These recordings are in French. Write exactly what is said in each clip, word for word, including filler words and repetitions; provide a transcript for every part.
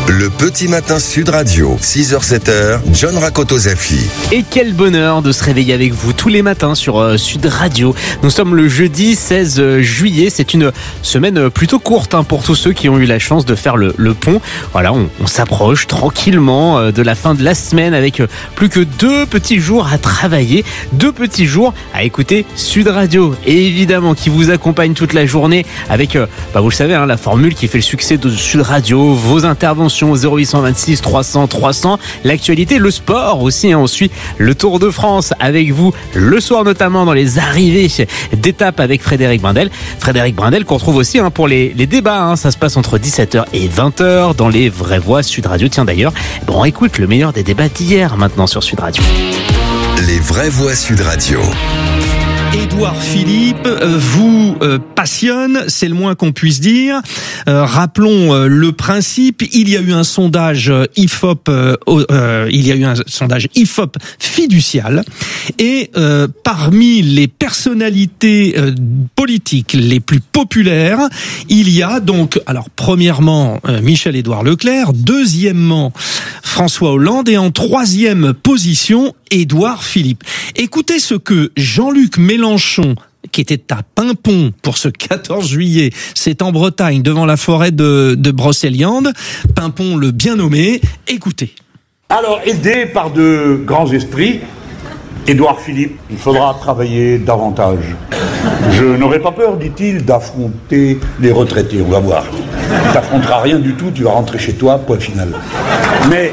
Le petit matin Sud Radio, six heures sept heures, John Rakoto-Zafi. Et quel bonheur de se réveiller avec vous tous les matins sur euh, Sud Radio. Nous sommes le jeudi seize juillet. C'est une semaine plutôt courte hein, pour tous ceux qui ont eu la chance de faire le, le pont. Voilà, on, on s'approche tranquillement euh, de la fin de la semaine avec euh, plus que deux petits jours à travailler, deux petits jours à écouter Sud Radio. Et évidemment, qui vous accompagne toute la journée avec, euh, bah, vous le savez, hein, la formule qui fait le succès de Sud Radio, vos interventions au zéro huit cent vingt-six trois cents trois cents, l'actualité, le sport aussi, hein, on suit le Tour de France avec vous le soir notamment dans les arrivées d'étapes avec Frédéric Brindel. Frédéric Brindel qu'on retrouve aussi hein, pour les, les débats, hein, ça se passe entre dix-sept heures et vingt heures dans les Vraies Voix Sud Radio. Tiens d'ailleurs, bon, on écoute le meilleur des débats d'hier maintenant sur Sud Radio. Les Vraies Voix Sud Radio. Édouard Philippe vous euh, passionne, c'est le moins qu'on puisse dire. Euh, rappelons euh, le principe. Il y a eu un sondage I F O P, euh, euh, il y a eu un sondage I F O P fiducial, et euh, parmi les personnalités euh, politiques les plus populaires, il y a donc, alors premièrement euh, Michel-Édouard Leclerc, deuxièmement François Hollande, et en troisième position Édouard Philippe. Écoutez ce que Jean-Luc Mélenchon, qui était à Paimpont pour ce quatorze juillet, c'est en Bretagne, devant la forêt de, de Brocéliande, Paimpont le bien nommé, écoutez. Alors, aidé par de grands esprits, Édouard Philippe, il faudra travailler davantage. Je n'aurai pas peur, dit-il, d'affronter les retraités, on va voir. Tu n'affronteras rien du tout, tu vas rentrer chez toi, point final. Mais...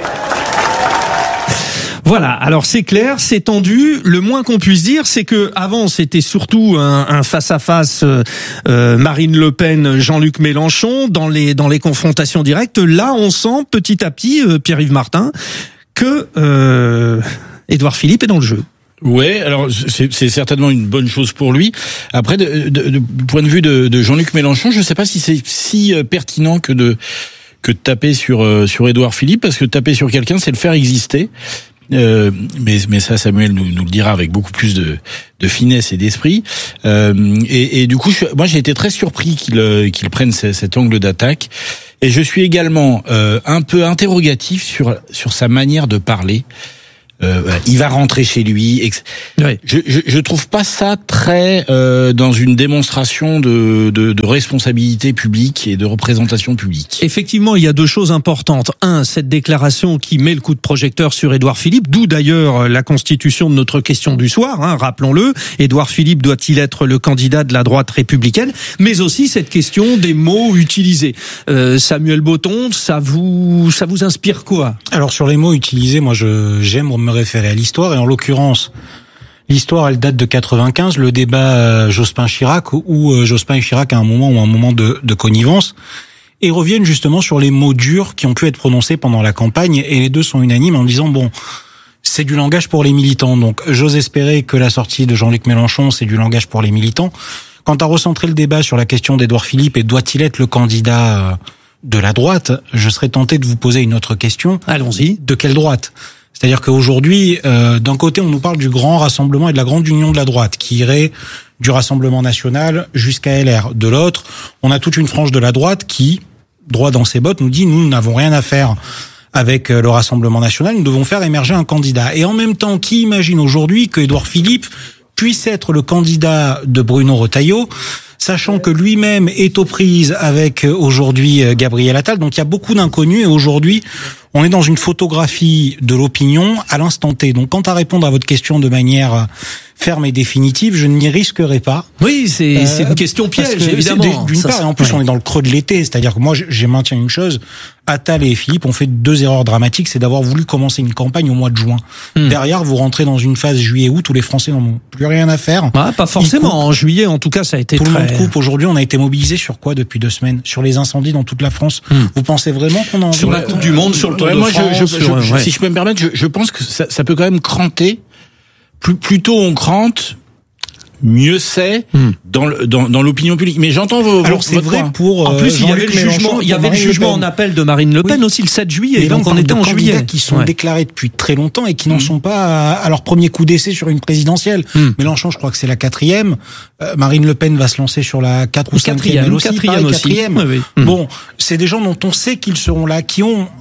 Voilà, alors c'est clair, c'est tendu. Le moins qu'on puisse dire, c'est que avant c'était surtout un, un face-à-face euh, Marine Le Pen, Jean-Luc Mélenchon dans les dans les confrontations directes. Là, on sent petit à petit, euh, Pierre-Yves Martin, que euh, Édouard Philippe est dans le jeu. Ouais, alors c'est, c'est certainement une bonne chose pour lui. Après, de, de, de point de vue de, de Jean-Luc Mélenchon, je ne sais pas si c'est si pertinent que de que de taper sur sur Édouard Philippe, parce que taper sur quelqu'un, c'est le faire exister. Euh, mais, mais ça, Samuel nous, nous le dira avec beaucoup plus de, de finesse et d'esprit. Euh, et, et du coup, je, moi, j'ai été très surpris qu'il, qu'il prenne ce, cet angle d'attaque. Et je suis également euh, un peu interrogatif sur, sur sa manière de parler. Euh, il va rentrer chez lui. Ouais. Je, je, je trouve pas ça très euh, dans une démonstration de, de, de responsabilité publique et de représentation publique. Effectivement, il y a deux choses importantes. Un, cette déclaration qui met le coup de projecteur sur Édouard Philippe, d'où d'ailleurs la constitution de notre question du soir. Hein, rappelons-le, Édouard Philippe doit-il être le candidat de la droite républicaine? Mais aussi cette question des mots utilisés. Euh, Samuel Botton, ça vous ça vous inspire quoi? Alors sur les mots utilisés, moi je j'aime me référer à l'histoire, et en l'occurrence l'histoire elle date de quatre-vingt-quinze, le débat euh, Jospin-Chirac, où euh, Jospin et Chirac à un moment ou un moment de, de connivence, et reviennent justement sur les mots durs qui ont pu être prononcés pendant la campagne, et les deux sont unanimes en disant bon, c'est du langage pour les militants. Donc j'ose espérer que la sortie de Jean-Luc Mélenchon, c'est du langage pour les militants. Quant à recentrer le débat sur la question d'Édouard Philippe et doit-il être le candidat euh, de la droite, je serais tenté de vous poser une autre question. Allons-y. De quelle droite? C'est-à-dire qu'aujourd'hui, euh, d'un côté, on nous parle du grand rassemblement et de la grande union de la droite, qui irait du Rassemblement national jusqu'à L R. De l'autre, on a toute une frange de la droite qui, droit dans ses bottes, nous dit « nous n'avons rien à faire avec le Rassemblement national, nous devons faire émerger un candidat ». Et en même temps, qui imagine aujourd'hui que Édouard Philippe puisse être le candidat de Bruno Retailleau, sachant que lui-même est aux prises avec aujourd'hui Gabriel Attal. Donc il y a beaucoup d'inconnus, et aujourd'hui, on est dans une photographie de l'opinion à l'instant T. Donc quant à répondre à votre question de manière ferme et définitive, je n'y risquerai pas. Oui, c'est, euh, c'est une question piège, évidemment. D'une part, et en plus, ouais. On est dans le creux de l'été. C'est-à-dire que moi, j'ai maintiens une chose. Attal et Philippe ont fait deux erreurs dramatiques. C'est d'avoir voulu commencer une campagne au mois de juin. Hmm. Derrière, vous rentrez dans une phase juillet-août où les Français n'en ont plus rien à faire. Ah, pas forcément. En juillet, en tout cas, ça a été tout très... le monde coupe. Aujourd'hui, on a été mobilisé sur quoi depuis deux semaines? Sur les incendies dans toute la France. Hmm. Vous pensez vraiment qu'on en... Sur la Coupe du Monde, sur le Tour ouais, de moi, France, je, je, sur, je, ouais. Si je peux me permettre, je, je pense que ça, ça peut quand même cranter. Plus, plus tôt on crante, mieux c'est hmm. dans, le, dans, dans l'opinion publique. Mais j'entends vos, Alors c'est vrai point. pour en plus il y avait le jugement, il y avait le jugement en appel de Marine Le Pen oui. aussi le sept juillet. Et donc on était en juillet. Qui sont ouais. déclarés depuis très longtemps et qui n'en mmh. sont pas à, à leur premier coup d'essai sur une présidentielle. Mmh. Mélenchon, je crois que c'est la quatrième. Euh, Marine Le Pen va se lancer sur la quatre ou cinquième. Elle aussi, quatrième pareil, aussi. quatrième. Oui, oui. Bon, c'est des gens dont on sait qu'ils seront là, qui ont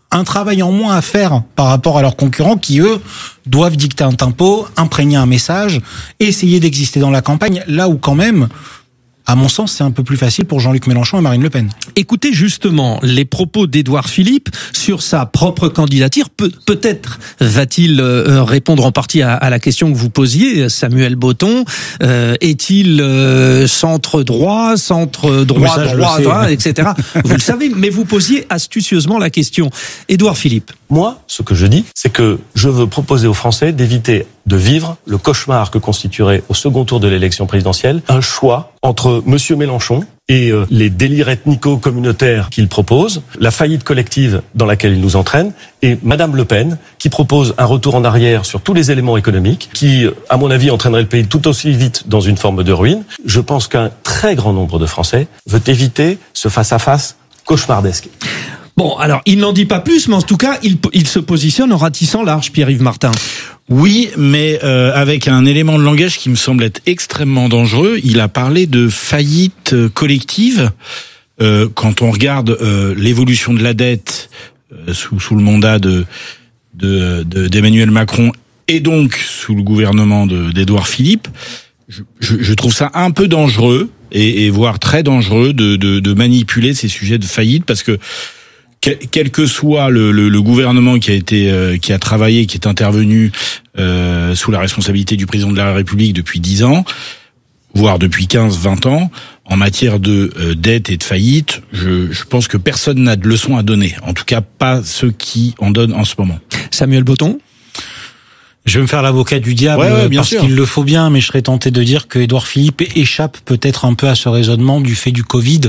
un travail en moins à faire par rapport à leurs concurrents qui, eux, doivent dicter un tempo, imprégner un message, essayer d'exister dans la campagne, là où quand même, à mon sens, c'est un peu plus facile pour Jean-Luc Mélenchon et Marine Le Pen. Écoutez justement les propos d'Édouard Philippe sur sa propre candidature. Pe- peut-être va-t-il euh, répondre en partie à, à la question que vous posiez, Samuel Botton. Euh, est-il euh, centre droit, centre droit, ça, droit, sais, droit, ouais. et cetera. Vous le savez, mais vous posiez astucieusement la question. Édouard Philippe. Moi, ce que je dis, c'est que je veux proposer aux Français d'éviter de vivre le cauchemar que constituerait au second tour de l'élection présidentielle un choix entre Monsieur Mélenchon et euh, les délires ethnico-communautaires qu'il propose, la faillite collective dans laquelle il nous entraîne, et Madame Le Pen qui propose un retour en arrière sur tous les éléments économiques qui, à mon avis, entraînerait le pays tout aussi vite dans une forme de ruine. Je pense qu'un très grand nombre de Français veut éviter ce face-à-face cauchemardesque. Bon, alors, il n'en dit pas plus, mais en tout cas, il, il se positionne en ratissant large, Pierre-Yves Martin. Oui, mais euh, avec un élément de langage qui me semble être extrêmement dangereux. Il a parlé de faillite collective. Euh, quand on regarde euh, l'évolution de la dette euh, sous, sous le mandat de, de, de d'Emmanuel Macron et donc sous le gouvernement de, d'Édouard Philippe, je, je, je trouve ça un peu dangereux et, et voire très dangereux de, de, de manipuler ces sujets de faillite parce que quel que soit le, le, le gouvernement qui a été, euh, qui a travaillé, qui est intervenu euh, sous la responsabilité du président de la République depuis dix ans, voire depuis quinze, vingt ans, en matière de euh, dette et de faillite, je, je pense que personne n'a de leçons à donner. En tout cas, pas ceux qui en donnent en ce moment. Samuel Botton. Je vais me faire l'avocat du diable ouais, ouais, bien parce sûr. qu'il le faut bien, mais je serais tenté de dire que Édouard Philippe échappe peut-être un peu à ce raisonnement du fait du Covid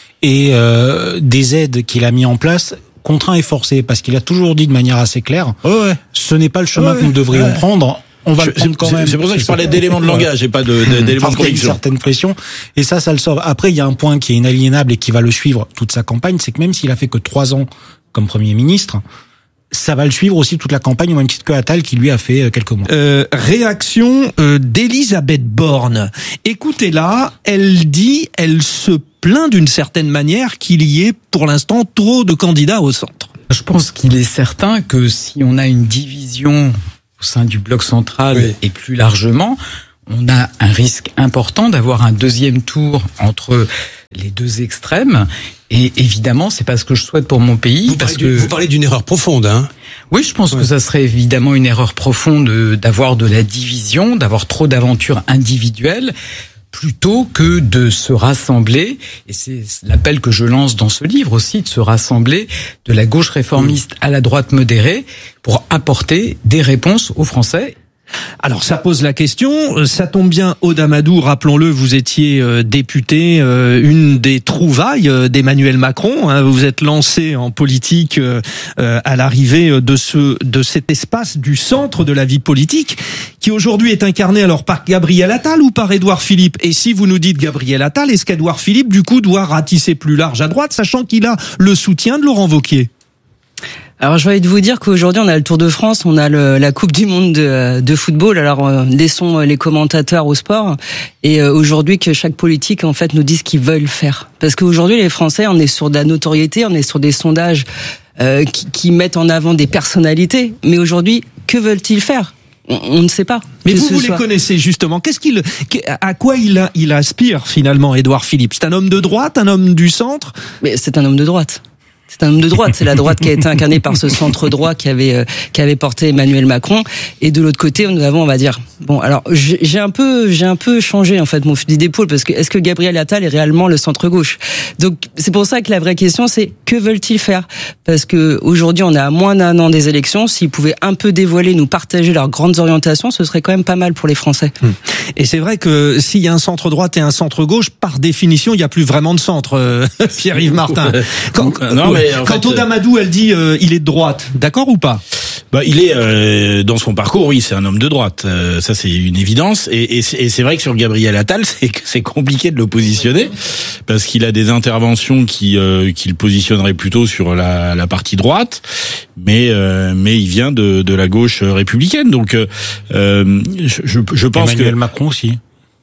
et euh, des aides qu'il a mis en place, contraints et forcés, parce qu'il a toujours dit de manière assez claire, Ouais, ouais. ce n'est pas le chemin Ouais, que nous devrions ouais. prendre. On va Je- le prendre quand c'est- même. C'est pour ça que je parlais d'éléments de langage et pas de, de- d'éléments de Parce qu'il y a une conviction. certaine pression, et ça, ça le sauve. Après, il y a un point qui est inaliénable et qui va le suivre toute sa campagne, c'est que même s'il a fait que trois ans comme Premier ministre, ça va le suivre aussi toute la campagne, au même titre que Attal, qui lui a fait quelques mois. Euh, réaction euh, d'Elisabeth Borne. Écoutez-la, elle dit, elle se plaint d'une certaine manière qu'il y ait pour l'instant trop de candidats au centre. Je pense qu'il est certain que si on a une division au sein du bloc central Oui. et plus largement, on a un risque important d'avoir un deuxième tour entre les deux extrêmes. Et évidemment, c'est pas ce que je souhaite pour mon pays. Vous parce parlez, que du- vous parlez d'une erreur profonde, hein. oui, je pense Ouais. que ça serait évidemment une erreur profonde de- d'avoir de la division, d'avoir trop d'aventures individuelles, plutôt que de se rassembler, et c'est l'appel que je lance dans ce livre aussi, de se rassembler de la gauche réformiste à la droite modérée pour apporter des réponses aux Français. Alors ça pose la question, ça tombe bien, Aude Amadou, rappelons-le, vous étiez euh, député, euh, une des trouvailles euh, d'Emmanuel Macron, hein, vous vous êtes lancé en politique euh, euh, à l'arrivée de ce de cet espace du centre de la vie politique, qui aujourd'hui est incarné alors par Gabriel Attal ou par Édouard Philippe. Et si vous nous dites Gabriel Attal, est-ce qu'Édouard Philippe du coup doit ratisser plus large à droite, sachant qu'il a le soutien de Laurent Wauquiez? Alors, je vais vous dire qu'aujourd'hui, on a le Tour de France, on a le, la Coupe du Monde de, de football. Alors, euh, laissons les commentateurs au sport. Et euh, aujourd'hui, que chaque politique, en fait, nous dise ce qu'ils veulent faire. Parce qu'aujourd'hui, les Français, on est sur de la notoriété, on est sur des sondages euh, qui, qui mettent en avant des personnalités. Mais aujourd'hui, que veulent-ils faire ? on, on ne sait pas. Mais Que vous, ce vous les soit- connaissez justement. Qu'est-ce qu'il, à quoi il, il aspire finalement, Édouard Philippe? C'est un homme de droite, un homme du centre? Mais c'est un homme de droite. C'est un homme de droite. C'est la droite qui a été incarnée par ce centre droit qui avait euh, qui avait porté Emmanuel Macron. Et de l'autre côté, nous avons, on va dire, bon, alors j'ai j'ai un peu j'ai un peu changé en fait mon fusil d'épaule parce que est-ce que Gabriel Attal est réellement le centre gauche? Donc c'est pour ça que la vraie question c'est que veulent-ils faire? Parce que aujourd'hui, on est à moins d'un an des élections. S'ils pouvaient un peu dévoiler, nous partager leurs grandes orientations, ce serait quand même pas mal pour les Français. Et c'est vrai que s'il y a un centre droite et un centre gauche, par définition, il n'y a plus vraiment de centre, euh, Pierre-Yves Martin. Quand, Non, mais en quand fait, Aude Amadou, elle dit euh, il est de droite, d'accord ou pas? Bah, il est euh, dans son parcours, oui, c'est un homme de droite. Euh, ça, c'est une évidence. Et, et, c'est, et c'est vrai que sur Gabriel Attal, c'est c'est compliqué de le positionner parce qu'il a des interventions qui euh, qui le positionneraient plutôt sur la, la partie droite, mais euh, mais il vient de de la gauche républicaine. Donc, euh, je je, je pense Emmanuel que Macron aussi.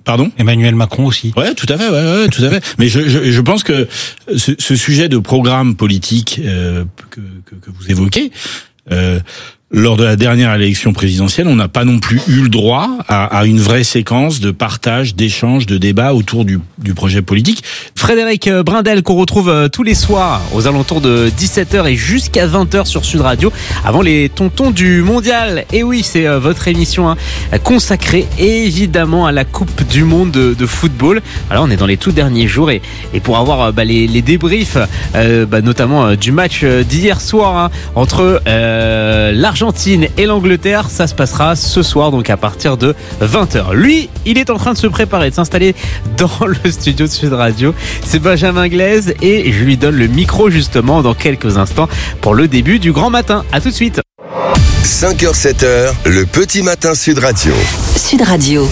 Pardon ? Emmanuel Macron aussi. Ouais, tout à fait, ouais, ouais, tout à fait. Mais je, je, je pense que ce, ce sujet de programme politique euh, que, que, que vous évoquez, euh, lors de la dernière élection présidentielle, on n'a pas non plus eu le droit à, à une vraie séquence de partage, d'échange, de débat autour du, du projet politique. Frédéric Brindel, qu'on retrouve tous les soirs aux alentours de dix-sept heures et jusqu'à vingt heures sur Sud Radio, avant les tontons du mondial. Et oui, c'est votre émission hein, consacrée évidemment à la Coupe du Monde de, de football. Alors on est dans les tout derniers jours et, et pour avoir bah, les, les débriefs, euh, bah, notamment euh, du match d'hier soir hein, entre euh, l'Argentine et l'Angleterre, ça se passera ce soir, donc à partir de vingt heures. Lui, il est en train de se préparer, de s'installer dans le studio de Sud Radio. C'est Benjamin Glaise et je lui donne le micro justement dans quelques instants pour le début du grand matin. À tout de suite. cinq heures sept heures, le petit matin Sud Radio. Sud Radio.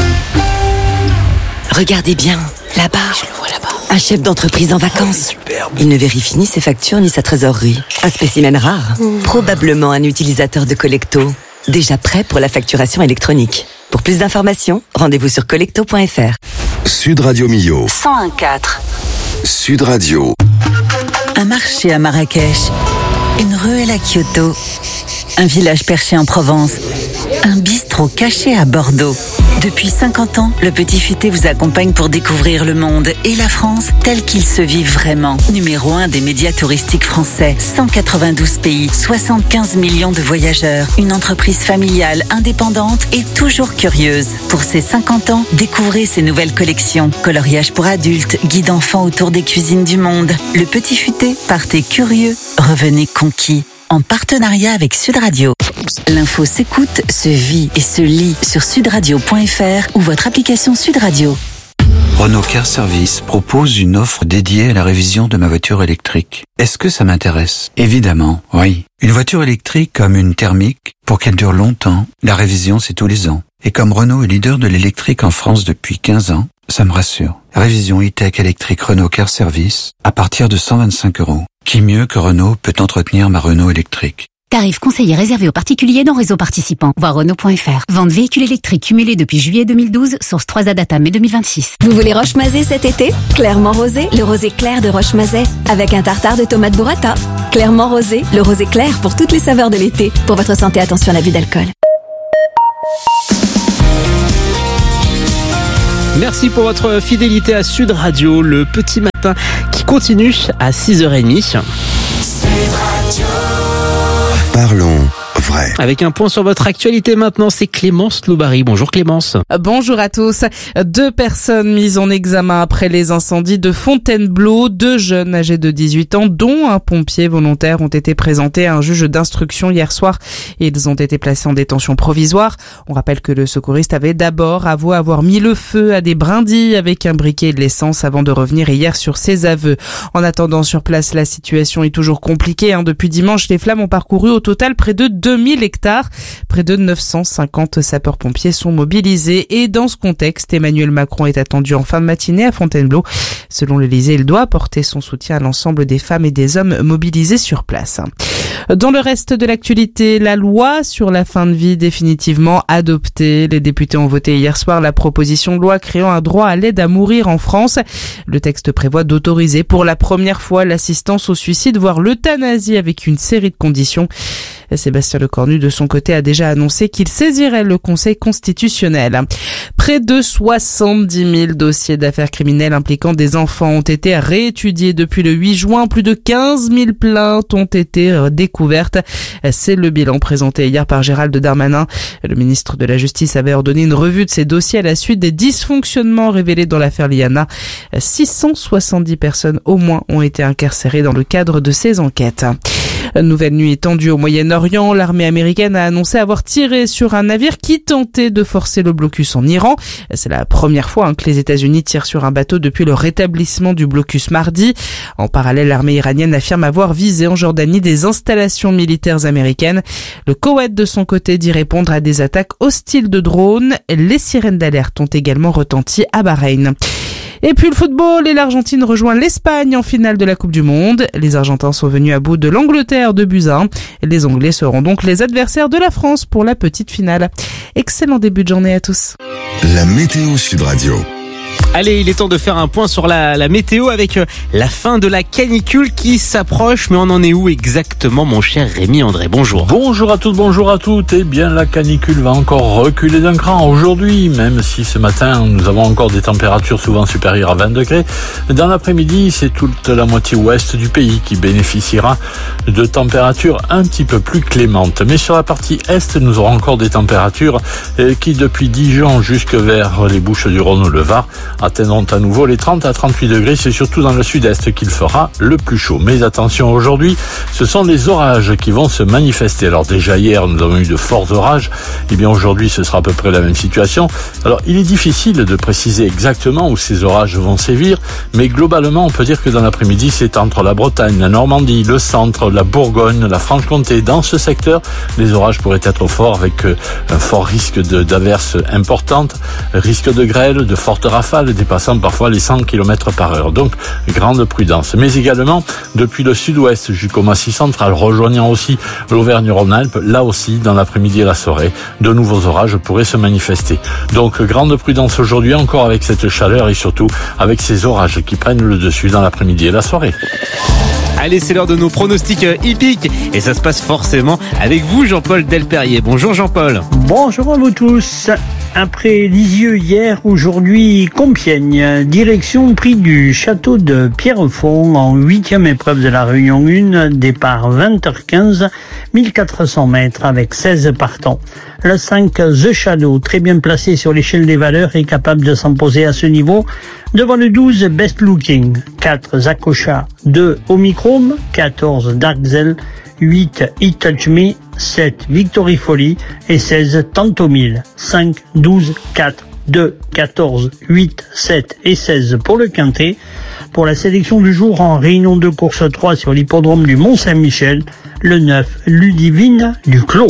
Regardez bien, là-bas. Je le vois là-bas. Un chef d'entreprise en vacances. Il ne vérifie ni ses factures ni sa trésorerie. Un spécimen rare. Mmh. Probablement un utilisateur de Collecto. Déjà prêt pour la facturation électronique. Pour plus d'informations, rendez-vous sur collecto point f r. Sud Radio Millau. cent un virgule quatre. Sud Radio. Un marché à Marrakech. Une ruelle à Kyoto. Un village perché en Provence. Un bistrot caché à Bordeaux. Depuis cinquante ans, le Petit Futé vous accompagne pour découvrir le monde et la France tel qu'il se vit vraiment. Numéro un des médias touristiques français, cent quatre-vingt-douze pays, soixante-quinze millions de voyageurs. Une entreprise familiale, indépendante et toujours curieuse. Pour ses cinquante ans, découvrez ses nouvelles collections. Coloriage pour adultes, guide enfants autour des cuisines du monde. Le Petit Futé, partez curieux, revenez conquis. En partenariat avec Sud Radio. L'info s'écoute, se vit et se lit sur sudradio point f r ou votre application Sud Radio. Renault Car Service propose une offre dédiée à la révision de ma voiture électrique. Est-ce que ça m'intéresse ? Évidemment, oui. Une voiture électrique comme une thermique, pour qu'elle dure longtemps, la révision c'est tous les ans. Et comme Renault est leader de l'électrique en France depuis quinze ans, ça me rassure. Révision e-tech électrique Renault Car Service à partir de cent vingt-cinq euros. Qui mieux que Renault peut entretenir ma Renault électrique ? Tarif conseillé réservé aux particuliers dans réseau participant. Voir Renault point f r. Vente véhicule électrique cumulé depuis juillet deux mille douze. Source trois A Data mai deux mille vingt-six. Vous voulez Roche-Mazet cet été ? Clairement rosé, le rosé clair de Roche-Mazet. Avec un tartare de tomates burrata. Clairement rosé, le rosé clair pour toutes les saveurs de l'été. Pour votre santé, attention à l'abus d'alcool. Merci pour votre fidélité à Sud Radio, le petit matin qui continue à six heures trente. Parlons vrai. Avec un point sur votre actualité maintenant, c'est Clémence Loubary. Bonjour Clémence. Bonjour à tous. Deux personnes mises en examen après les incendies de Fontainebleau. Deux jeunes âgés de dix-huit ans, dont un pompier volontaire, ont été présentés à un juge d'instruction hier soir. Ils ont été placés en détention provisoire. On rappelle que le secouriste avait d'abord avoué avoir mis le feu à des brindilles avec un briquet et de l'essence avant de revenir hier sur ses aveux. En attendant sur place, la situation est toujours compliquée. Depuis dimanche, les flammes ont parcouru au total près de deux mille hectares. Près de neuf cent cinquante sapeurs-pompiers sont mobilisés et dans ce contexte, Emmanuel Macron est attendu en fin de matinée à Fontainebleau. Selon l'Élysée, il doit apporter son soutien à l'ensemble des femmes et des hommes mobilisés sur place. Dans le reste de l'actualité, la loi sur la fin de vie définitivement adoptée. Les députés ont voté hier soir la proposition de loi créant un droit à l'aide à mourir en France. Le texte prévoit d'autoriser pour la première fois l'assistance au suicide, voire l'euthanasie avec une série de conditions. Sébastien Lecornu, de son côté, a déjà annoncé qu'il saisirait le Conseil constitutionnel. Près de soixante-dix mille dossiers d'affaires criminelles impliquant des enfants ont été réétudiés depuis le huit juin. Plus de quinze mille plaintes ont été découvertes. C'est le bilan présenté hier par Gérald Darmanin. Le ministre de la Justice avait ordonné une revue de ces dossiers à la suite des dysfonctionnements révélés dans l'affaire Liana. six cent soixante-dix personnes au moins ont été incarcérées dans le cadre de ces enquêtes. Nouvelle nuit tendue au Moyen-Orient. L'armée américaine a annoncé avoir tiré sur un navire qui tentait de forcer le blocus en Iran. C'est la première fois hein, que les États-Unis tirent sur un bateau depuis le rétablissement du blocus mardi. En parallèle, l'armée iranienne affirme avoir visé en Jordanie des installations militaires américaines. Le Koweït, de son côté, dit répondre à des attaques hostiles de drones. Les sirènes d'alerte ont également retenti à Bahreïn. Et puis le football, et l'Argentine rejoint l'Espagne en finale de la Coupe du Monde. Les Argentins sont venus à bout de l'Angleterre de buts à un. Les Anglais seront donc les adversaires de la France pour la petite finale. Excellent début de journée à tous. La météo Sud Radio. Allez, il est temps de faire un point sur la, la météo avec la fin de la canicule qui s'approche. Mais on en est où exactement, mon cher Rémi André? Bonjour. Bonjour à toutes, bonjour à toutes. Eh bien, la canicule va encore reculer d'un cran aujourd'hui, même si ce matin, nous avons encore des températures souvent supérieures à vingt degrés. Dans l'après-midi, c'est toute la moitié ouest du pays qui bénéficiera de températures un petit peu plus clémentes. Mais sur la partie est, nous aurons encore des températures qui, depuis Dijon jusque vers les Bouches-du-Rhône ou le Var, atteindront à nouveau les trente à trente-huit degrés. C'est surtout dans le sud-est qu'il fera le plus chaud. Mais attention, aujourd'hui, ce sont les orages qui vont se manifester. Alors déjà hier, nous avons eu de forts orages. Eh bien aujourd'hui, ce sera à peu près la même situation. Alors il est difficile de préciser exactement où ces orages vont sévir, mais globalement, on peut dire que dans l'après-midi, c'est entre la Bretagne, la Normandie, le centre, la Bourgogne, la Franche-Comté. Dans ce secteur, les orages pourraient être forts avec un fort risque de, d'averses importantes, risque de grêle, de fortes rafales, dépassant parfois les cent kilomètres par heure. Donc, grande prudence. Mais également, depuis le sud-ouest jusqu'au Massif central, rejoignant aussi l'Auvergne-Rhône-Alpes, là aussi, dans l'après-midi et la soirée, de nouveaux orages pourraient se manifester. Donc, grande prudence aujourd'hui, encore avec cette chaleur et surtout avec ces orages qui prennent le dessus dans l'après-midi et la soirée. Allez, c'est l'heure de nos pronostics hippiques et ça se passe forcément avec vous, Jean-Paul Delperrier. Bonjour Jean-Paul. Bonjour à vous tous. Après Lisieux hier, aujourd'hui Compiègne, direction prix du château de Pierrefonds en huitième épreuve de la Réunion un, départ vingt heures quinze, mille quatre cents mètres avec seize partants. Le cinq, The Shadow, très bien placé sur l'échelle des valeurs et capable de s'imposer à ce niveau. Devant le douze, Best Looking, quatre, Zakocha, deux, Omicron, quatorze, Darkzel, huit, It Touch Me, sept, Victory Folly et seize, Tantomil. cinq, douze, quatre, deux, quatorze, huit, sept et seize pour le quintet. Pour la sélection du jour en réunion de course trois sur l'hippodrome du Mont-Saint-Michel, le neuf, Ludivine du Clos.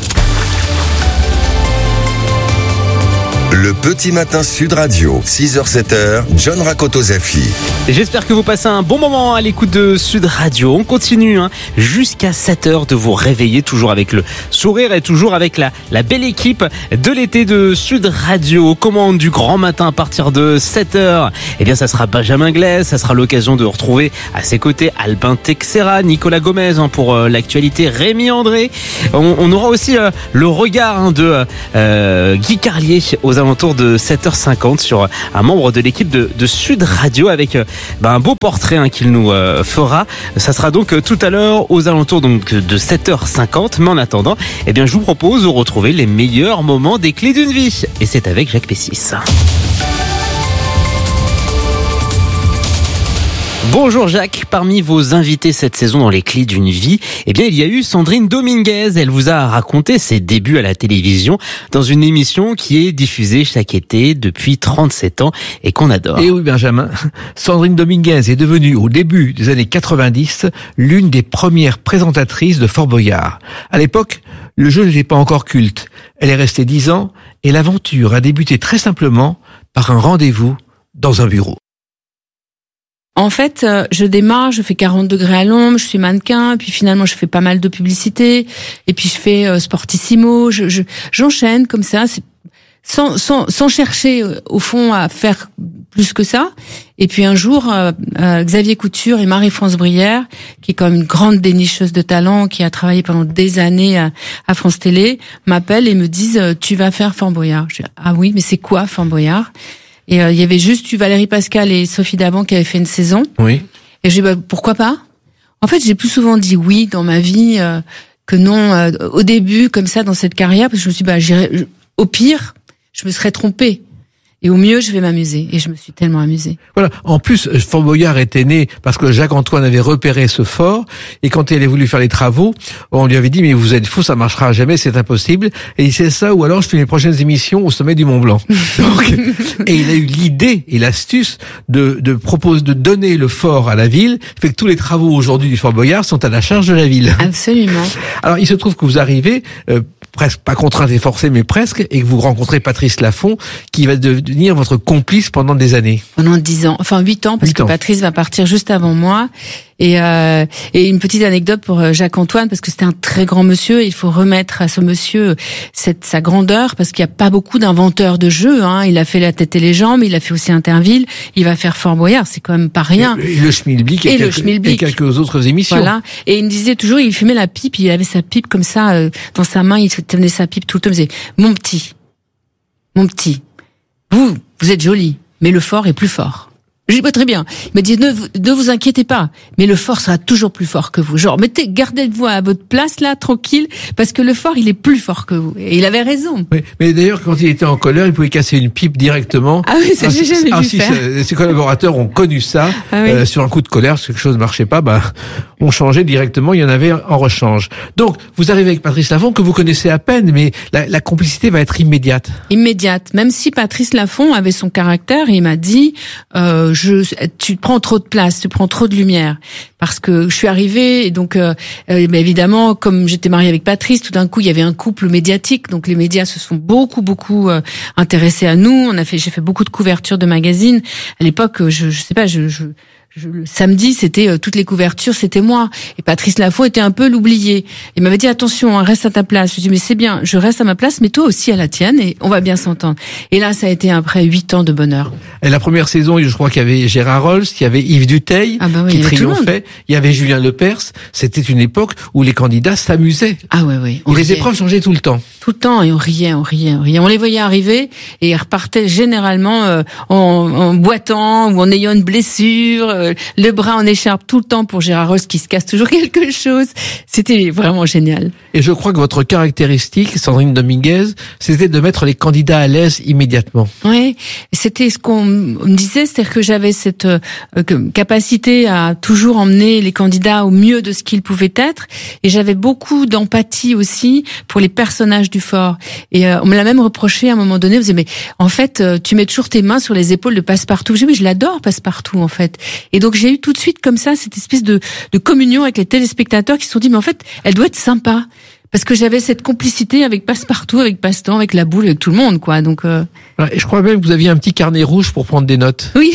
Le petit matin Sud Radio, six heures sept heures, John Rakoto-Zafi. J'espère que vous passez un bon moment à l'écoute de Sud Radio. On continue hein, jusqu'à sept heures de vous réveiller, toujours avec le sourire et toujours avec la, la belle équipe de l'été de Sud Radio. Aux commandes du grand matin à partir de sept heures, eh bien ça sera Benjamin Glaise, ça sera l'occasion de retrouver à ses côtés Albin Texera, Nicolas Gomez hein, pour euh, l'actualité, Rémi André. On, on aura aussi euh, le regard hein, de euh, Guy Carlier aux alentours de sept heures cinquante sur un membre de l'équipe de, de Sud Radio avec ben, un beau portrait hein, qu'il nous euh, fera. Ça sera donc euh, tout à l'heure aux alentours donc, de sept heures cinquante. Mais en attendant, eh bien, je vous propose de retrouver les meilleurs moments des clés d'une vie. Et c'est avec Jacques Pessis. Bonjour Jacques, parmi vos invités cette saison dans les clés d'une vie, eh bien il y a eu Sandrine Dominguez. Elle vous a raconté ses débuts à la télévision dans une émission qui est diffusée chaque été depuis trente-sept ans et qu'on adore. Et oui Benjamin, Sandrine Dominguez est devenue au début des années quatre-vingt-dix l'une des premières présentatrices de Fort Boyard. À l'époque, le jeu n'était pas encore culte. Elle est restée dix ans et l'aventure a débuté très simplement par un rendez-vous dans un bureau. En fait, je démarre, je fais quarante degrés à l'ombre, je suis mannequin, puis finalement je fais pas mal de publicité, et puis je fais euh, Sportissimo, je, je, j'enchaîne comme ça, c'est, sans, sans, sans chercher au fond à faire plus que ça. Et puis un jour, euh, euh, Xavier Couture et Marie-France Brière, qui est quand même une grande dénicheuse de talent, qui a travaillé pendant des années à, à France Télé, m'appellent et me disent « Tu vas faire Fort Boyard ». Je dis « Ah oui, mais c'est quoi Fort Boyard ?» Et il euh, y avait juste eu Valérie Pascal et Sophie Davant qui avaient fait une saison. Oui. Et j'ai dit, bah, pourquoi pas? En fait, j'ai plus souvent dit oui dans ma vie euh, que non euh, au début, comme ça, dans cette carrière, parce que je me suis dit, bah, j'irai, au pire, je me serais trompée. Et au mieux, je vais m'amuser. Et je me suis tellement amusée. Voilà. En plus, Fort Boyard était né parce que Jacques-Antoine avait repéré ce fort. Et quand il a voulu faire les travaux, on lui avait dit, mais vous êtes fou, ça marchera jamais, c'est impossible. Et il sait ça, ou alors je fais mes prochaines émissions au sommet du Mont Blanc. Donc, et il a eu l'idée et l'astuce de, de proposer, de donner le fort à la ville. Fait que tous les travaux aujourd'hui du Fort Boyard sont à la charge de la ville. Absolument. Alors, il se trouve que vous arrivez, euh, presque pas contrainte et forcée, mais presque, et que vous rencontrez Patrice Laffont, qui va devenir votre complice pendant des années. Pendant dix ans, enfin huit ans, parce que Patrice va partir juste avant moi. Et, euh, et une petite anecdote pour Jacques-Antoine, parce que c'était un très grand monsieur. Il faut remettre à ce monsieur cette sa grandeur, parce qu'il n'y a pas beaucoup d'inventeurs de jeux. Hein. Il a fait La Tête et les Jambes, il a fait aussi Interville, il va faire Fort Boyard, c'est quand même pas rien. Et, et le Schmilblick et, et, quelques, et quelques autres émissions. Voilà. Et il me disait toujours, il fumait la pipe, il avait sa pipe comme ça euh, dans sa main, il tenait sa pipe tout le temps. Il me disait, mon petit, mon petit, vous, vous êtes joli, mais le fort est plus fort. Je dis pas très bien. Il m'a dit ne, ne vous inquiétez pas, mais le fort sera toujours plus fort que vous. Genre mettez, gardez-vous à votre place là, tranquille, parce que le fort il est plus fort que vous. Et il avait raison. Oui, mais d'ailleurs quand il était en colère, il pouvait casser une pipe directement. Ah oui, ça j'ai jamais ah, vu si, faire. Ses, ses collaborateurs ont connu ça. Ah oui. euh, sur un coup de colère, si quelque chose ne marchait pas, bah on changeait directement. Il y en avait en rechange. Donc vous arrivez avec Patrice Laffont que vous connaissez à peine, mais la, la complicité va être immédiate. Immédiate. Même si Patrice Laffont avait son caractère, il m'a dit. Euh, Je, tu prends trop de place, tu prends trop de lumière, parce que je suis arrivée et donc euh, euh, mais évidemment comme j'étais mariée avec Patrice, tout d'un coup il y avait un couple médiatique, donc les médias se sont beaucoup beaucoup euh, intéressés à nous. On a fait, j'ai fait beaucoup de couvertures de magazines à l'époque. Je, je sais pas, je, je Je, le samedi, c'était euh, toutes les couvertures, c'était moi. Et Patrice Laffont était un peu l'oublié. Il m'avait dit attention, hein, reste à ta place. Je dis mais c'est bien, je reste à ma place, mais toi aussi à la tienne, et on va bien s'entendre. Et là, ça a été après huit ans de bonheur. Et la première saison, je crois qu'il y avait Gérard Rolls, il y avait Yves Duteil ah bah oui, qui il triomphait, il y avait Julien Lepers. C'était une époque où les candidats s'amusaient. Ah ouais, ouais. Et les épreuves changeaient tout le temps. Tout le temps, et on riait, on riait, on riait. On les voyait arriver et ils repartaient généralement euh, en, en boitant ou en ayant une blessure, euh, le bras en écharpe tout le temps pour Gérard Rolls qui se casse toujours quelque chose. C'était vraiment génial. Et je crois que votre caractéristique, Sandrine Dominguez, c'était de mettre les candidats à l'aise immédiatement. Oui, c'était ce qu'on me disait, c'est-à-dire que j'avais cette euh, capacité à toujours emmener les candidats au mieux de ce qu'ils pouvaient être, et j'avais beaucoup d'empathie aussi pour les personnages du fort. Et euh, on me l'a même reproché à un moment donné, on me disait mais en fait euh, tu mets toujours tes mains sur les épaules de Passepartout. Je dis mais je l'adore Passepartout en fait. Et donc j'ai eu tout de suite comme ça cette espèce de, de communion avec les téléspectateurs qui se sont dit mais en fait elle doit être sympa. Parce que j'avais cette complicité avec Passepartout, avec Passe-Temps, avec la boule, avec tout le monde, quoi. Donc. Euh... Et je crois même que vous aviez un petit carnet rouge pour prendre des notes. Oui.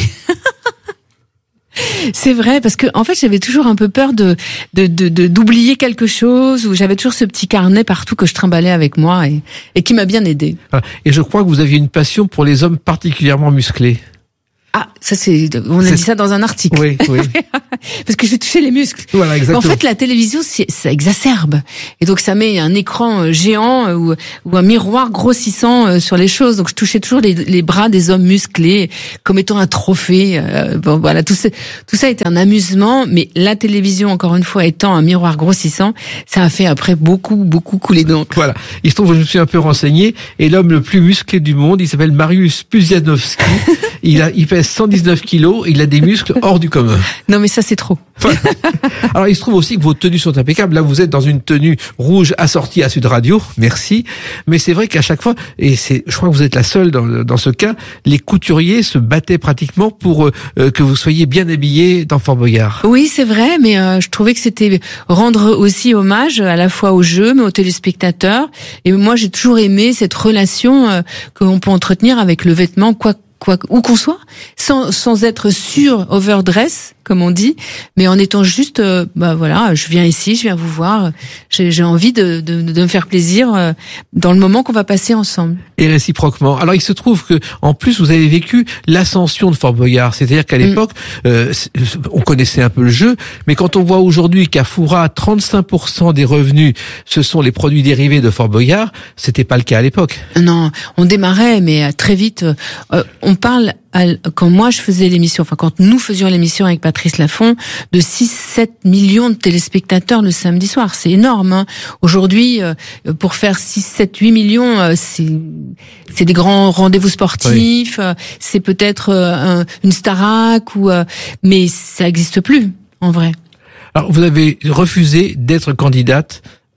C'est vrai, parce que en fait j'avais toujours un peu peur de de de, de d'oublier quelque chose, ou j'avais toujours ce petit carnet partout que je trimballais avec moi et et qui m'a bien aidé. Et je crois que vous aviez une passion pour les hommes particulièrement musclés. Ah, ça c'est, on a c'est... dit ça dans un article. Oui, oui. Parce que je vais toucher les muscles. Voilà, exactement. En fait, la télévision, c'est, ça exacerbe. Et donc, ça met un écran géant ou, ou un miroir grossissant sur les choses. Donc, je touchais toujours les, les bras des hommes musclés comme étant un trophée. Bon, voilà, tout ça, tout ça était un amusement. Mais la télévision, encore une fois, étant un miroir grossissant, ça a fait après beaucoup, beaucoup couler d'encre. Voilà. Il se trouve que je me suis un peu renseigné. Et l'homme le plus musclé du monde, il s'appelle Mariusz Pudzianowski. il a, il pèse cent dix-neuf kilos, il a des muscles hors du commun. Non mais ça c'est trop. Voilà. Alors il se trouve aussi que vos tenues sont impeccables. Là vous êtes dans une tenue rouge assortie à Sud Radio, merci. Mais c'est vrai qu'à chaque fois, et c'est, je crois que vous êtes la seule dans, dans ce cas, les couturiers se battaient pratiquement pour euh, que vous soyez bien habillés dans Fort Boyard. Oui c'est vrai, mais euh, je trouvais que c'était rendre aussi hommage à la fois au jeu mais aux téléspectateurs. Et moi j'ai toujours aimé cette relation euh, qu'on peut entretenir avec le vêtement, quoi quoi où qu'on soit, sans sans être sur overdress comme on dit, mais en étant juste euh, bah voilà, je viens ici, je viens vous voir, j'ai j'ai envie de de de me faire plaisir euh, dans le moment qu'on va passer ensemble. Et réciproquement. Alors il se trouve que en plus vous avez vécu l'ascension de Fort Boyard, c'est-à-dire qu'à l'époque mmh. euh, on connaissait un peu le jeu, mais quand on voit aujourd'hui qu'à Foura trente-cinq pour cent des revenus ce sont les produits dérivés de Fort Boyard, c'était pas le cas à l'époque. Non, on démarrait mais très vite euh, on parle quand moi je faisais l'émission, enfin quand nous faisions l'émission avec Patrice Laffont, de six sept millions de téléspectateurs le samedi soir, c'est énorme. Hein. Aujourd'hui, euh, pour faire six sept huit millions, euh, c'est c'est des grands rendez-vous sportifs, oui. euh, c'est peut-être euh, un, une Starac ou euh, mais ça n'existe plus en vrai. Alors vous avez refusé d'être candidate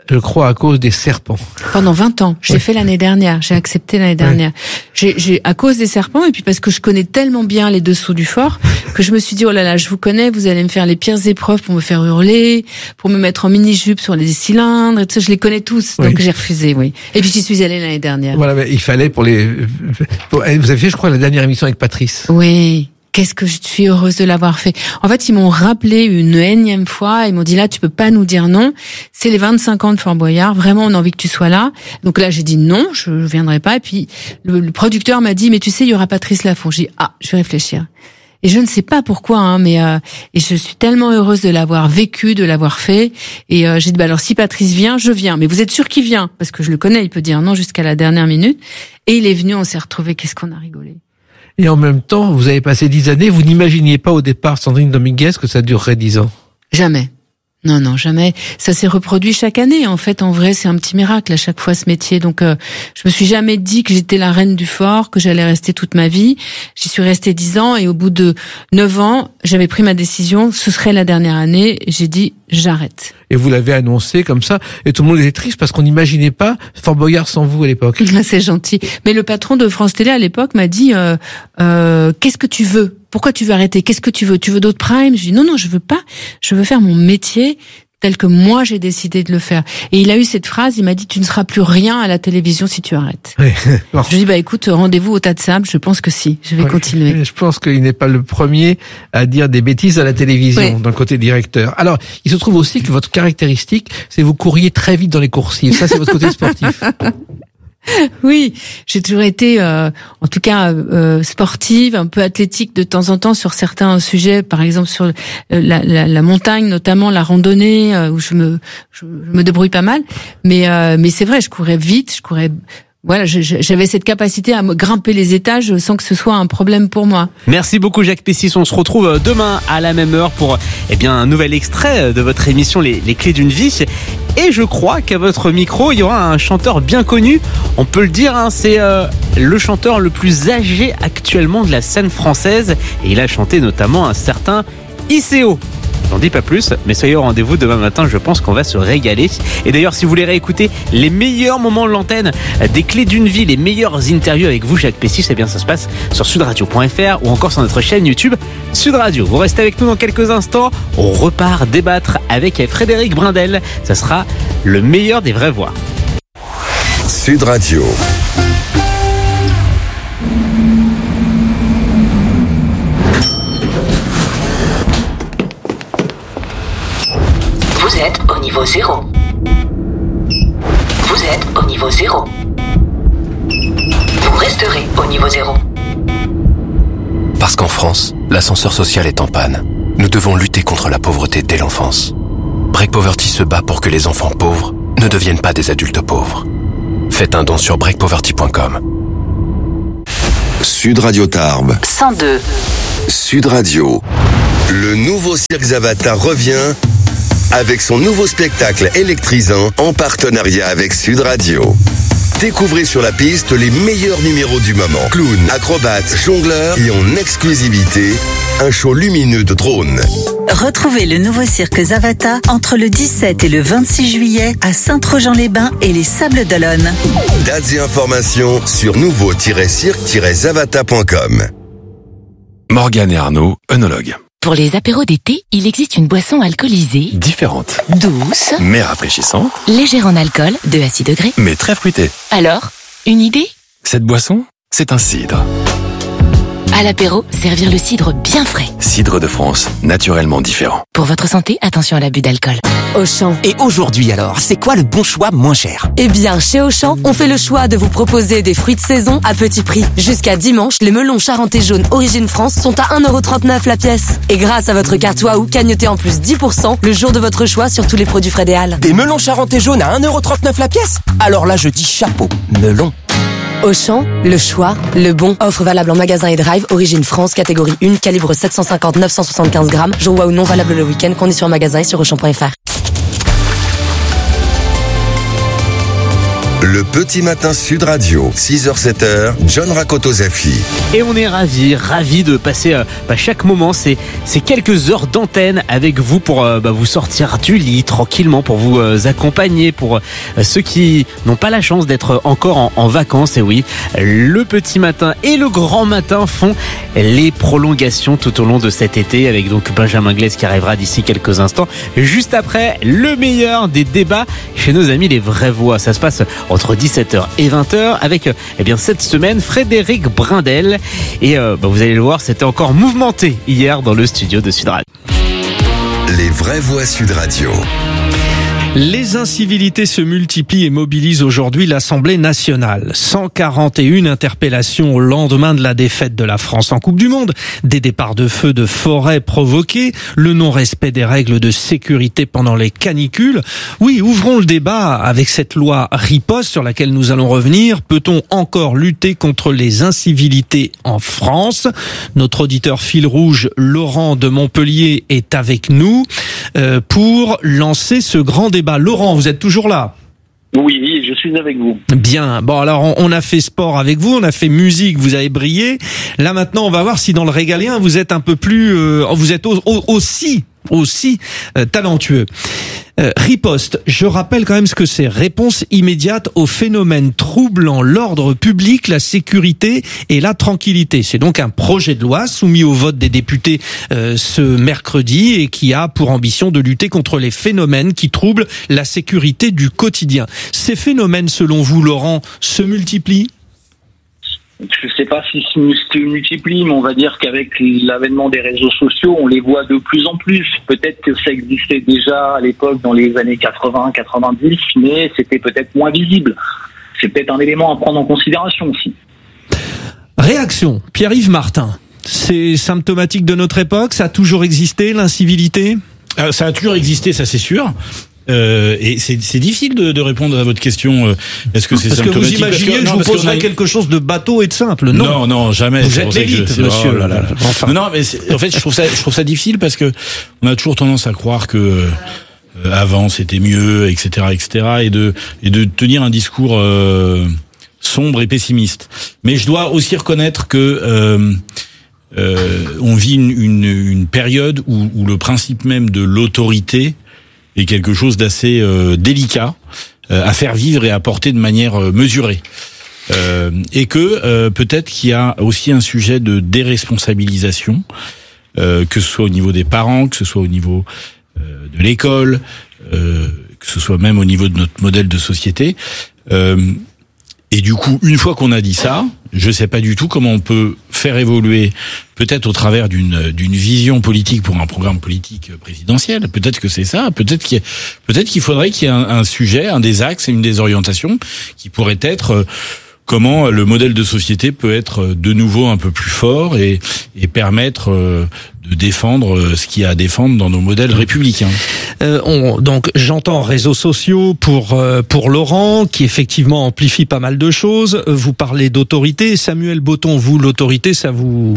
je crois, à cause des serpents. Pendant vingt ans. J'ai Oui. fait l'année dernière. J'ai accepté l'année dernière. J'ai, j'ai, à cause des serpents, et puis parce que je connais tellement bien les dessous du fort, que je me suis dit, oh là là, je vous connais, vous allez me faire les pires épreuves pour me faire hurler, pour me mettre en mini-jupe sur les cylindres, et tout ça, je les connais tous. Oui. Donc j'ai refusé, oui. Et puis j'y suis allée l'année dernière. Voilà, mais il fallait pour les... pour- Vous avez fait, je crois, la dernière émission avec Patrice. Oui. Qu'est-ce que je suis heureuse de l'avoir fait. En fait, ils m'ont rappelé une énième fois. Ils m'ont dit, là, tu peux pas nous dire non. C'est les vingt-cinq ans de Fort Boyard. Vraiment, on a envie que tu sois là. Donc là, j'ai dit non, je viendrai pas. Et puis, le, le producteur m'a dit, mais tu sais, il y aura Patrice Laffont. J'ai dit, ah, je vais réfléchir. Et je ne sais pas pourquoi, hein, mais euh, et je suis tellement heureuse de l'avoir vécu, de l'avoir fait. Et euh, j'ai dit, bah alors si Patrice vient, je viens. Mais vous êtes sûr qu'il vient? Parce que je le connais, il peut dire non jusqu'à la dernière minute. Et il est venu, on s'est retrouvés. Qu'est-ce qu'on a rigolé. Et en même temps, vous avez passé dix années, vous n'imaginiez pas au départ, Sandrine Dominguez, que ça durerait dix ans. Jamais. Non, non, jamais. Ça s'est reproduit chaque année. En fait, en vrai, c'est un petit miracle à chaque fois ce métier. Donc, euh, je me suis jamais dit que j'étais la reine du fort, que j'allais rester toute ma vie. J'y suis restée dix ans et au bout de neuf ans, j'avais pris ma décision. Ce serait la dernière année. J'ai dit, j'arrête. Et vous l'avez annoncé comme ça, et tout le monde était triste parce qu'on n'imaginait pas Fort Boyard sans vous à l'époque. C'est gentil. Mais le patron de France Télé à l'époque m'a dit, euh, euh, qu'est-ce que tu veux? Pourquoi tu veux arrêter? Qu'est-ce que tu veux? Tu veux d'autres primes? Je dis non, non, je veux pas. Je veux faire mon métier tel que moi j'ai décidé de le faire. Et il a eu cette phrase, il m'a dit, tu ne seras plus rien à la télévision si tu arrêtes. Oui. Je lui dis, bah écoute, rendez-vous au tas de sable, je pense que si, je vais Ouais. continuer. Je pense qu'il n'est pas le premier à dire des bêtises à la télévision, Oui. d'un côté directeur. Alors, il se trouve aussi que votre caractéristique, c'est que vous couriez très vite dans les coursives. Ça, c'est votre côté sportif. Oui, j'ai toujours été, euh, en tout cas, euh, sportive, un peu athlétique de temps en temps sur certains sujets, par exemple sur euh, la, la, la montagne, notamment la randonnée, euh, où je me, je, je me débrouille pas mal. Mais, euh, mais c'est vrai, je courais vite, je courais. Voilà, je- je- j'avais cette capacité à me grimper les étages sans que ce soit un problème pour moi. Merci beaucoup Jacques Pessis, on se retrouve demain à la même heure pour eh bien, un nouvel extrait de votre émission Les, Les Clés d'une Vie. Et je crois qu'à votre micro, il y aura un chanteur bien connu, on peut le dire, hein, c'est euh, le chanteur le plus âgé actuellement de la scène française. Et il a chanté notamment un certain I C O. J'en dis pas plus, mais soyez au rendez-vous demain matin, je pense qu'on va se régaler. Et d'ailleurs, si vous voulez réécouter les meilleurs moments de l'antenne, des Clés d'une Vie, les meilleures interviews avec vous, Jacques Pessis, eh bien ça se passe sur sudradio point f r ou encore sur notre chaîne YouTube Sud Radio. Vous restez avec nous dans quelques instants, on repart débattre avec Frédéric Brindel. Ça sera le meilleur des vraies voix. Sud Radio. Vous êtes au niveau zéro. Vous êtes au niveau zéro. Vous resterez au niveau zéro. Parce qu'en France, l'ascenseur social est en panne. Nous devons lutter contre la pauvreté dès l'enfance. Break Poverty se bat pour que les enfants pauvres ne deviennent pas des adultes pauvres. Faites un don sur break poverty point com. Sud Radio Tarbes. cent deux. Sud Radio. Le nouveau Cirque Zavata revient avec son nouveau spectacle électrisant en partenariat avec Sud Radio. Découvrez sur la piste les meilleurs numéros du moment. Clowns, acrobates, jongleurs et en exclusivité, un show lumineux de drones. Retrouvez le nouveau cirque Zavata entre le dix-sept et le vingt-six juillet à Saint-Trojan-les-Bains et les Sables d'Olonne. Dates et informations sur nouveau tiret cirque tiret zavata point com. Morgane et Arnaud, œnologues. Pour les apéros d'été, il existe une boisson alcoolisée, Différentes, douce, mais rafraîchissantes, légère en alcool, deux à six degrés. mais très fruitées. Alors, une idée? Cette boisson, c'est un cidre. À l'apéro, servir le cidre bien frais. Cidre de France, naturellement différent. Pour votre santé, attention à l'abus d'alcool. Auchan. Et aujourd'hui alors, c'est quoi le bon choix moins cher? Eh bien, chez Auchan, on fait le choix de vous proposer des fruits de saison à petit prix. Jusqu'à dimanche, les melons charentais jaunes Origine France sont à un euro trente-neuf la pièce. Et grâce à votre carte Waouh, cagnotez en plus dix pour cent le jour de votre choix sur tous les produits frais des Halles. Des melons charentais jaunes à un euro trente-neuf la pièce? Alors là, je dis chapeau, melon. Auchan, le choix, le bon. Offre valable en magasin et drive, Origine France, catégorie un, calibre sept cent cinquante à neuf cent soixante-quinze grammes. Jour Waouh non valable le week-end, conditions en magasin et sur auchan point f r. Le petit matin Sud Radio, six heures sept heures, John Rakoto-Zafi. Et on est ravis, ravis de passer euh, bah, chaque moment, ces, ces quelques heures d'antenne avec vous pour euh, bah, vous sortir du lit tranquillement, pour vous euh, accompagner, pour euh, ceux qui n'ont pas la chance d'être encore en, en vacances. Et oui, le petit matin et le grand matin font les prolongations tout au long de cet été, avec donc Benjamin Glaise qui arrivera d'ici quelques instants. Juste après, le meilleur des débats chez nos amis les vraies voix. Ça se passe entre dix-sept heures et vingt heures avec eh bien cette semaine Frédéric Brindel. Et euh, bah, vous allez le voir, c'était encore mouvementé hier dans le studio de Sud Radio. Les vraies voix Sud Radio. Les incivilités se multiplient et mobilisent aujourd'hui l'Assemblée nationale. cent quarante et une interpellations au lendemain de la défaite de la France en Coupe du Monde, des départs de feu de forêt provoqués, le non-respect des règles de sécurité pendant les canicules. Oui, ouvrons le débat avec cette loi riposte sur laquelle nous allons revenir. Peut-on encore lutter contre les incivilités en France ? Notre auditeur fil rouge, Laurent de Montpellier, est avec nous euh, pour lancer ce grand débat. Laurent, vous êtes toujours là ? Oui, je suis avec vous. Bien. Bon, alors on a fait sport avec vous, on a fait musique, vous avez brillé. Là maintenant, on va voir si dans le régalien vous êtes un peu plus, euh, vous êtes au, au, aussi, aussi euh, talentueux. Euh, riposte, je rappelle quand même ce que c'est. Réponse immédiate aux phénomènes troublant l'ordre public, la sécurité et la tranquillité. C'est donc un projet de loi soumis au vote des députés euh, ce mercredi et qui a pour ambition de lutter contre les phénomènes qui troublent la sécurité du quotidien. Ces phénomènes, selon vous, Laurent, se multiplient ? Je ne sais pas si se multiplie, mais on va dire qu'avec l'avènement des réseaux sociaux, on les voit de plus en plus. Peut-être que ça existait déjà à l'époque dans les années quatre-vingts quatre-vingt-dix, mais c'était peut-être moins visible. C'est peut-être un élément à prendre en considération aussi. Réaction, Pierre-Yves Martin. C'est symptomatique de notre époque, ça a toujours existé, l'incivilité ? euh, Ça a toujours existé, ça c'est sûr. Euh, et c'est, c'est difficile de, de répondre à votre question. Euh, est-ce que c'est parce symptomatique ? Que vous imaginez que, non, je vous poserais a... quelque chose de bateau et de simple. Non, non, non jamais. Vous êtes l'élite, je... monsieur. Oh là là. Enfin. Non, non, mais c'est... en fait, je trouve ça, je trouve ça difficile parce que on a toujours tendance à croire que euh, avant c'était mieux, et cetera, et cetera, et de et de tenir un discours euh, sombre et pessimiste. Mais je dois aussi reconnaître que euh, euh, on vit une, une, une période où, où le principe même de l'autorité est quelque chose d'assez euh, délicat euh, à faire vivre et à porter de manière euh, mesurée. Euh, et que euh, peut-être qu'il y a aussi un sujet de déresponsabilisation, euh, que ce soit au niveau des parents, que ce soit au niveau euh, de l'école, euh, que ce soit même au niveau de notre modèle de société. Euh, Et du coup, une fois qu'on a dit ça, je sais pas du tout comment on peut faire évoluer, peut-être au travers d'une d'une vision politique pour un programme politique présidentiel. Peut-être que c'est ça. Peut-être qu'il y a, peut-être qu'il faudrait qu'il y ait un, un sujet, un des axes et une des orientations qui pourrait être euh, comment le modèle de société peut être de nouveau un peu plus fort et, et permettre euh, de défendre ce qu'il y a à défendre dans nos modèles républicains. Euh, on, donc j'entends réseaux sociaux pour euh, pour Laurent qui effectivement amplifie pas mal de choses. Vous parlez d'autorité, Samuel Botton, vous l'autorité, ça vous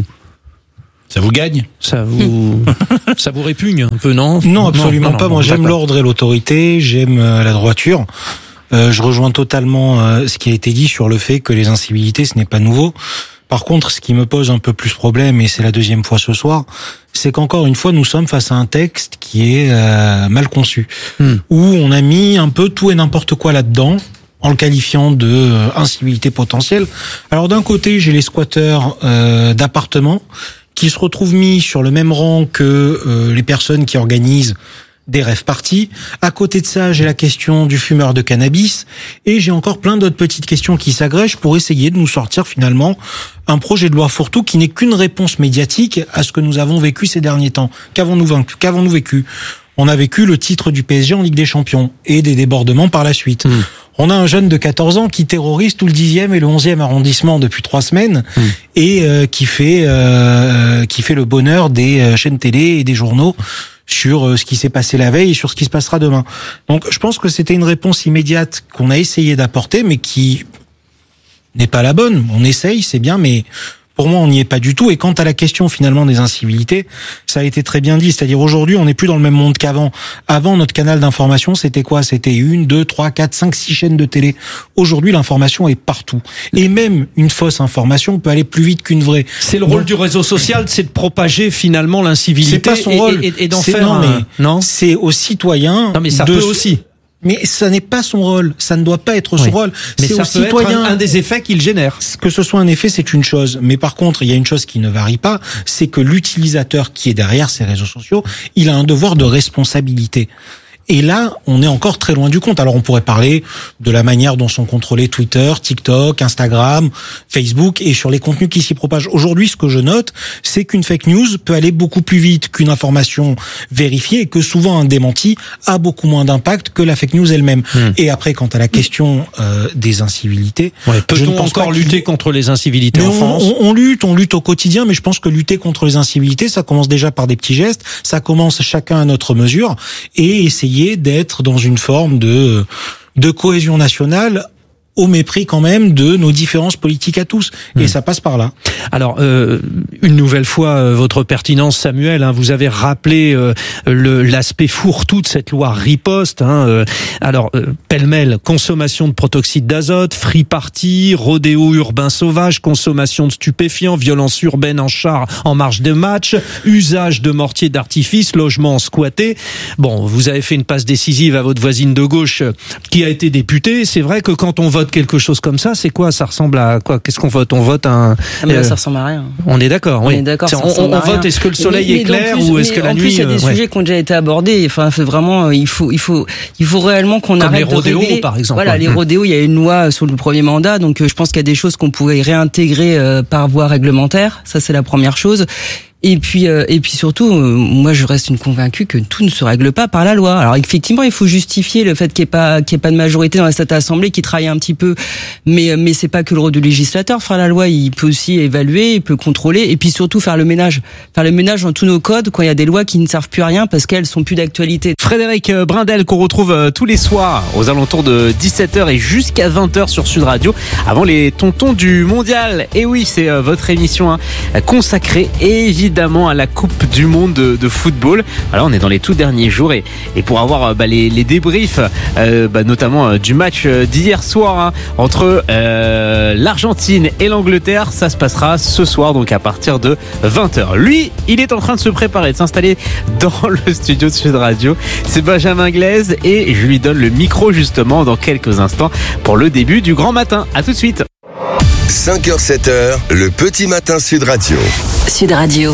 ça vous gagne, ça vous ça vous répugne un peu, non? Non, absolument non, non, pas. non, Moi, j'aime d'accord. l'ordre et l'autorité, j'aime euh, la droiture. Euh, je rejoins totalement euh, ce qui a été dit sur le fait que les incivilités, ce n'est pas nouveau. Par contre, ce qui me pose un peu plus problème, et c'est la deuxième fois ce soir, c'est qu'encore une fois, nous sommes face à un texte qui est euh, mal conçu, hmm. où on a mis un peu tout et n'importe quoi là-dedans, en le qualifiant de euh, incivilité potentielle. Alors d'un côté, j'ai les squatteurs euh, d'appartements qui se retrouvent mis sur le même rang que euh, les personnes qui organisent des rêves parties. À côté de ça, j'ai la question du fumeur de cannabis et j'ai encore plein d'autres petites questions qui s'agrègent pour essayer de nous sortir finalement un projet de loi fourre-tout qui n'est qu'une réponse médiatique à ce que nous avons vécu ces derniers temps. Qu'avons-nous vaincu, qu'avons-nous vécu? On a vécu le titre du P S G en Ligue des Champions et des débordements par la suite. Mmh. On a un jeune de quatorze ans qui terrorise tout le dixième et le onzième arrondissement depuis trois semaines mmh. et euh, qui fait euh, qui fait le bonheur des euh, chaînes télé et des journaux sur ce qui s'est passé la veille et sur ce qui se passera demain. Donc je pense que c'était une réponse immédiate qu'on a essayé d'apporter, mais qui n'est pas la bonne. On essaye, c'est bien, mais Pour moi, on n'y est pas du tout. Et quant à la question finalement des incivilités, ça a été très bien dit. C'est-à-dire aujourd'hui, on n'est plus dans le même monde qu'avant. Avant, notre canal d'information, c'était quoi? C'était une, deux, trois, quatre, cinq, six chaînes de télé. Aujourd'hui, l'information est partout. Et même une fausse information peut aller plus vite qu'une vraie. C'est le rôle Donc, du réseau social, c'est de propager finalement l'incivilité. C'est pas son rôle. Et, et, et d'en c'est, faire non, un... mais non c'est aux citoyens. Non, mais ça de... peut aussi. Mais ça n'est pas son rôle, ça ne doit pas être son oui. rôle. Mais c'est ça aux peut citoyens. être un, un des effets qu'il génère. Que ce soit un effet, c'est une chose. Mais par contre, il y a une chose qui ne varie pas, c'est que l'utilisateur qui est derrière ces réseaux sociaux, il a un devoir de responsabilité. Et là, on est encore très loin du compte. Alors, on pourrait parler de la manière dont sont contrôlés Twitter, TikTok, Instagram, Facebook et sur les contenus qui s'y propagent. Aujourd'hui, ce que je note, c'est qu'une fake news peut aller beaucoup plus vite qu'une information vérifiée et que souvent un démenti a beaucoup moins d'impact que la fake news elle-même. Mmh. Et après, quant à la question euh, des incivilités, ouais, peut-on encore lutter contre les incivilités mais en on, France on, on lutte, on lutte au quotidien, mais je pense que lutter contre les incivilités, ça commence déjà par des petits gestes, ça commence chacun à notre mesure et essayer d'être dans une forme de de cohésion nationale au mépris quand même de nos différences politiques à tous. Et mmh. ça passe par là. Alors, euh, une nouvelle fois, euh, votre pertinence, Samuel, hein, vous avez rappelé euh, le, l'aspect fourre-tout de cette loi riposte. Hein, euh, alors, euh, pêle-mêle, consommation de protoxyde d'azote, free party, rodéo urbain sauvage, consommation de stupéfiants, violence urbaine en char en marge de match, usage de mortiers d'artifice, logement squatté. Bon, vous avez fait une passe décisive à votre voisine de gauche euh, qui a été députée. C'est vrai que quand on vote quelque chose comme ça, c'est quoi? Ça ressemble à quoi? Qu'est-ce qu'on vote? On vote un... Ah mais là, euh, ça ressemble à rien. On est d'accord, oui. On est d'accord, c'est, on, on vote, est-ce que le soleil mais, mais est clair plus, ou est-ce que la en nuit... En plus, il y a des euh, sujets ouais. qui ont déjà été abordés. Enfin, c'est vraiment, il faut, il faut, il faut réellement qu'on Comme arrête les rodéos, de régler. par exemple. Voilà, ouais. les rodéos, il y a une loi sur le premier mandat, donc euh, je pense qu'il y a des choses qu'on pourrait réintégrer euh, par voie réglementaire. Ça, c'est la première chose. Et puis, euh, et puis surtout, euh, moi, je reste une convaincue que tout ne se règle pas par la loi. Alors, effectivement, il faut justifier le fait qu'il n'y ait pas, qu'il n'y ait pas de majorité dans cette assemblée qui travaille un petit peu. Mais, mais c'est pas que le rôle du législateur faire la loi. Il peut aussi évaluer, il peut contrôler, et puis surtout faire le ménage, faire le ménage dans tous nos codes quand il y a des lois qui ne servent plus à rien parce qu'elles sont plus d'actualité. Frédéric Brindel qu'on retrouve tous les soirs aux alentours de dix-sept heures et jusqu'à vingt heures sur Sud Radio avant les tontons du mondial. Et oui, c'est votre émission hein, consacrée évidemment évidemment à la Coupe du Monde de, de football. Alors on est dans les tout derniers jours et, et pour avoir bah, les, les débriefs, euh, bah, notamment euh, du match d'hier soir hein, entre euh, l'Argentine et l'Angleterre, ça se passera ce soir donc à partir de vingt heures. Lui, il est en train de se préparer, de s'installer dans le studio de Sud Radio. C'est Benjamin Glaise et je lui donne le micro justement dans quelques instants pour le début du grand matin. À tout de suite. cinq heures sept heures, le petit matin Sud Radio. Sud Radio.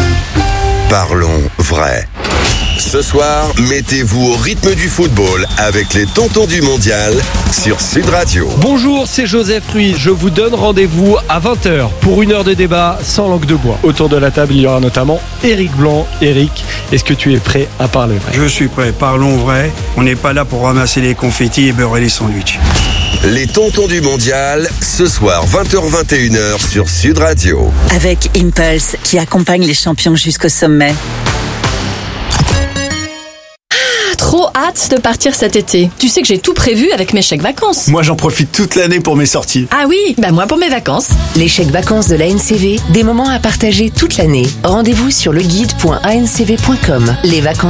Parlons vrai. Ce soir, mettez-vous au rythme du football avec les tontons du mondial sur Sud Radio. Bonjour, c'est Joseph Ruiz. Je vous donne rendez-vous à vingt heures pour une heure de débat sans langue de bois. Autour de la table, il y aura notamment Éric Blanc. Éric, est-ce que tu es prêt à parler vrai? Je suis prêt. Parlons vrai. On n'est pas là pour ramasser les confettis et beurrer les sandwichs. Les tontons du mondial, ce soir vingt heures vingt et une heures sur Sud Radio. Avec Impulse qui accompagne les champions jusqu'au sommet. Trop hâte de partir cet été. Tu sais que j'ai tout prévu avec mes chèques vacances. Moi, j'en profite toute l'année pour mes sorties. Ah oui, bah moi pour mes vacances. Les chèques vacances de l'A N C V, des moments à partager toute l'année. Rendez-vous sur leguide point a n c v point com. Les vacances